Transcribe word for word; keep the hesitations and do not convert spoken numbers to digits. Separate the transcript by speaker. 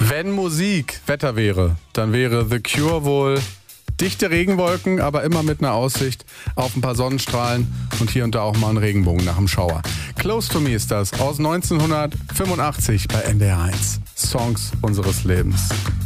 Speaker 1: Wenn Musik Wetter wäre, dann wäre The Cure wohl dichte Regenwolken, aber immer mit einer Aussicht auf ein paar Sonnenstrahlen und hier und da auch mal einen Regenbogen nach dem Schauer. Close to Me ist das aus neunzehnhundertfünfundachtzig bei N D R eins. Songs unseres Lebens.